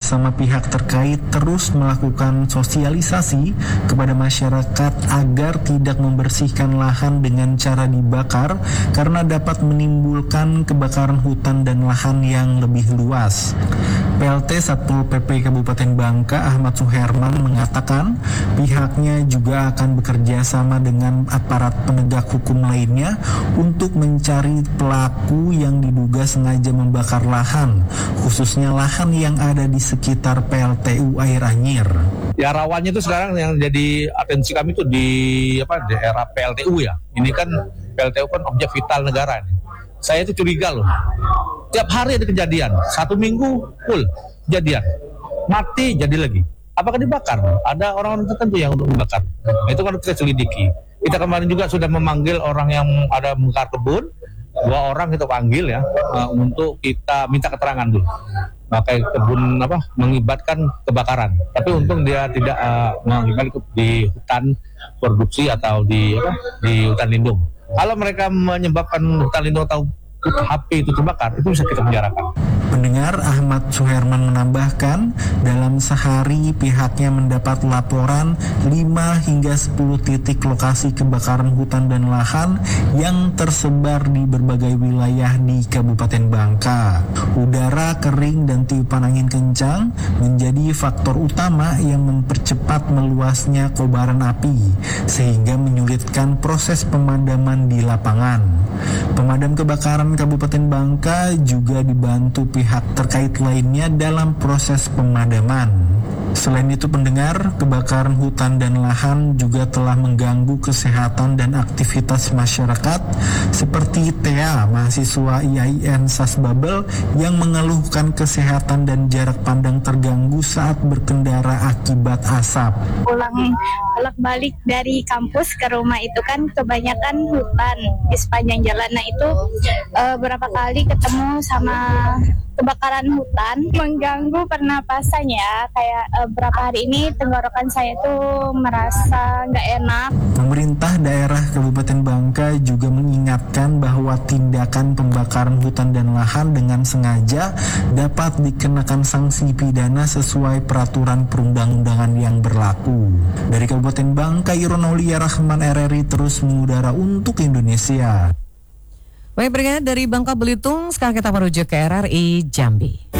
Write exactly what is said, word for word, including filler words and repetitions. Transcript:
bersama pihak terkait terus melakukan sosialisasi kepada masyarakat agar tidak membersihkan lahan dengan cara dibakar karena dapat menimbulkan kebakaran hutan dan lahan yang lebih luas. P L T Satpol P P Kabupaten Bangka Ahmad Suherman mengatakan pihaknya juga akan bekerja sama dengan aparat penegak hukum lainnya untuk mencari pelaku yang diduga sengaja membakar lahan, khususnya lahan yang ada di sekitar P L T U Air Anyir. Ya rawannya itu sekarang yang jadi atensi kami itu di apa daerah P L T U ya. Ini kan P L T U kan objek vital negara. Saya itu curiga loh. Tiap hari ada kejadian, satu minggu full kejadian, mati jadi lagi. Apakah dibakar? Ada orang-orang tertentu yang untuk membakar. Nah, itu kan kita selidiki. Kita kemarin juga sudah memanggil orang yang ada membakar kebun, dua orang kita panggil ya uh, untuk kita minta keterangan dulu. Pakai kebun apa mengibatkan kebakaran. Tapi untung dia tidak uh, mengibatkan di hutan produksi atau di apa di hutan lindung. Kalau mereka menyebabkan hutan lindung atau H P itu terbakar, itu bisa kita penjarakan. Pendengar, Ahmad Suherman menambahkan, dalam sehari pihaknya mendapat laporan lima hingga sepuluh titik lokasi kebakaran hutan dan lahan yang tersebar di berbagai wilayah di Kabupaten Bangka. Udara kering dan tiupan angin kencang menjadi faktor utama yang mempercepat meluasnya kobaran api, sehingga menyulitkan proses pemadaman di lapangan. Pemadam kebakaran Kabupaten Bangka juga dibantu pihak terkait lainnya dalam proses pemadaman. Selain itu pendengar, kebakaran hutan dan lahan juga telah mengganggu kesehatan dan aktivitas masyarakat seperti Tea, mahasiswa I A I N Sasbabel yang mengeluhkan kesehatan dan jarak pandang terganggu saat berkendara akibat asap. Pulang bolak-balik dari kampus ke rumah itu kan kebanyakan hutan di sepanjang jalan. Nah itu uh, berapa kali ketemu sama kebakaran hutan mengganggu pernapasan ya, kayak uh, berapa hari ini tenggorokan saya tuh merasa nggak enak. Pemerintah daerah Kabupaten Bangka juga mengingatkan bahwa tindakan pembakaran hutan dan lahan dengan sengaja dapat dikenakan sanksi pidana sesuai peraturan perundang-undangan yang berlaku. Dari Kabupaten Bangka, Iron Aulia Rahman R R I terus mengudara untuk Indonesia. Baik, berikutnya dari Bangka Belitung, sekarang kita menuju ke R R I Jambi.